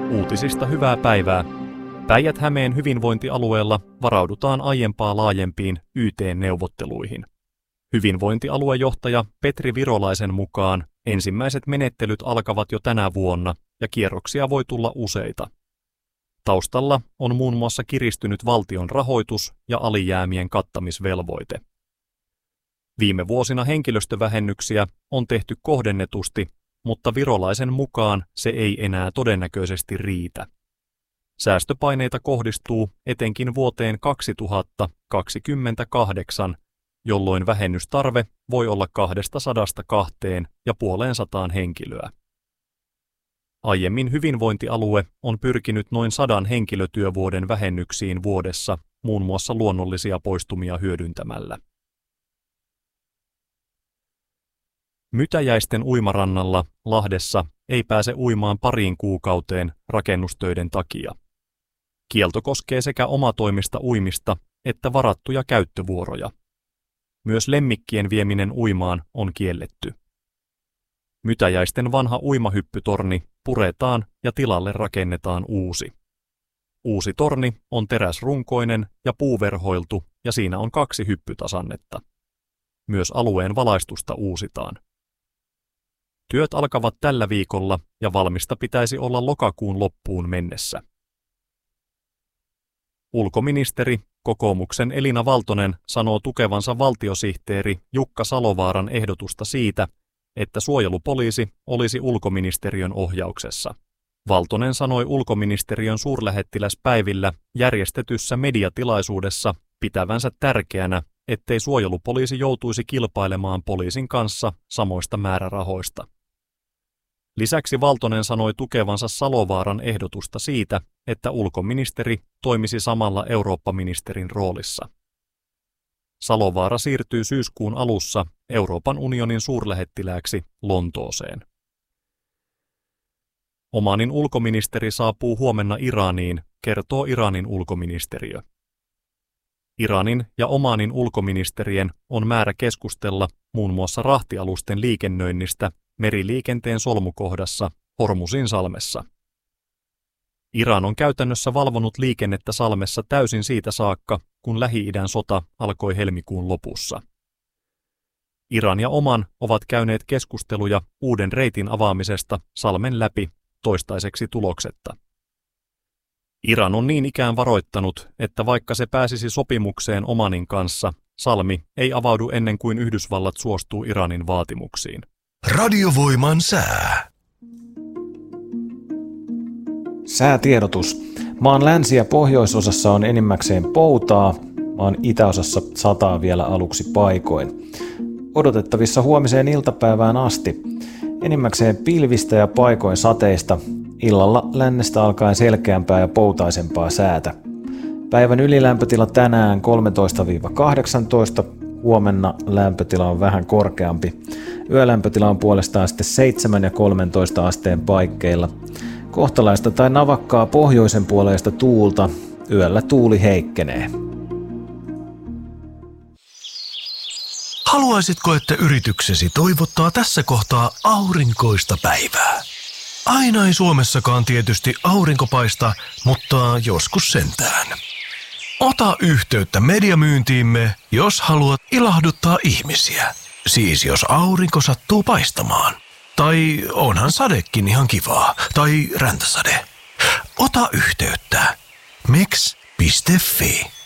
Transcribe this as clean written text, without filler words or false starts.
Uutisista hyvää päivää. Päijät-Hämeen hyvinvointialueella varaudutaan aiempaa laajempiin YT-neuvotteluihin. Hyvinvointialuejohtaja Petri Virolaisen mukaan ensimmäiset menettelyt alkavat jo tänä vuonna ja kierroksia voi tulla useita. Taustalla on muun muassa kiristynyt valtion rahoitus ja alijäämien kattamisvelvoite. Viime vuosina henkilöstövähennyksiä on tehty kohdennetusti, mutta Virolaisen mukaan se ei enää todennäköisesti riitä. Säästöpaineita kohdistuu etenkin vuoteen 2028, jolloin vähennystarve voi olla 200–250 henkilöä. Aiemmin hyvinvointialue on pyrkinyt noin 100 henkilötyövuoden vähennyksiin vuodessa, muun muassa luonnollisia poistumia hyödyntämällä. Mytäjäisten uimarannalla Lahdessa ei pääse uimaan pariin kuukauteen rakennustöiden takia. Kielto koskee sekä omatoimista uimista että varattuja käyttövuoroja. Myös lemmikkien vieminen uimaan on kielletty. Mytäjäisten vanha uimahyppytorni puretaan ja tilalle rakennetaan uusi. Uusi torni on teräsrunkoinen ja puuverhoiltu ja siinä on 2 hyppytasannetta. Myös alueen valaistusta uusitaan. Työt alkavat tällä viikolla ja valmista pitäisi olla lokakuun loppuun mennessä. Ulkoministeri, kokoomuksen Elina Valtonen sanoo tukevansa valtiosihteeri Jukka Salovaaran ehdotusta siitä, että suojelupoliisi olisi ulkoministeriön ohjauksessa. Valtonen sanoi ulkoministeriön suurlähettiläspäivillä järjestetyssä mediatilaisuudessa pitävänsä tärkeänä, ettei suojelupoliisi joutuisi kilpailemaan poliisin kanssa samoista määrärahoista. Lisäksi Valtonen sanoi tukevansa Salovaaran ehdotusta siitä, että ulkoministeri toimisi samalla Eurooppa-ministerin roolissa. Salovaara siirtyy syyskuun alussa Euroopan unionin suurlähettilääksi Lontooseen. Omanin ulkoministeri saapuu huomenna Iraniin, kertoo Iranin ulkoministeriö. Iranin ja Omanin ulkoministerien on määrä keskustella muun muassa rahtialusten liikennöinnistä meriliikenteen solmukohdassa Hormuzin salmessa. Iran on käytännössä valvonut liikennettä salmessa täysin siitä saakka, kun Lähi-idän sota alkoi helmikuun lopussa. Iran ja Oman ovat käyneet keskusteluja uuden reitin avaamisesta salmen läpi, toistaiseksi tuloksetta. Iran on niin ikään varoittanut, että vaikka se pääsisi sopimukseen Omanin kanssa, salmi ei avaudu ennen kuin Yhdysvallat suostuu Iranin vaatimuksiin. Radiovoiman sää. Säätiedotus. Maan länsi- ja pohjoisosassa on enimmäkseen poutaa, maan itäosassa sataa vielä aluksi paikoin. Odotettavissa huomiseen iltapäivään asti. Enimmäkseen pilvistä ja paikoin sateista, illalla lännestä alkaen selkeämpää ja poutaisempaa säätä. Päivän ylilämpötila tänään 13–18, huomenna lämpötila on vähän korkeampi. Yölämpötila on puolestaan sitten 7 ja 13 asteen paikkeilla. Kohtalaista tai navakkaa pohjoisen puoleista tuulta, yöllä tuuli heikkenee. Haluaisitko, että yrityksesi toivottaa tässä kohtaa aurinkoista päivää? Aina ei Suomessakaan tietysti aurinko paista, mutta joskus sentään. Ota yhteyttä mediamyyntiimme, jos haluat ilahduttaa ihmisiä. Siis jos aurinko sattuu paistamaan. Tai onhan sadekin ihan kivaa. Tai räntäsade. Ota yhteyttä. meks.fi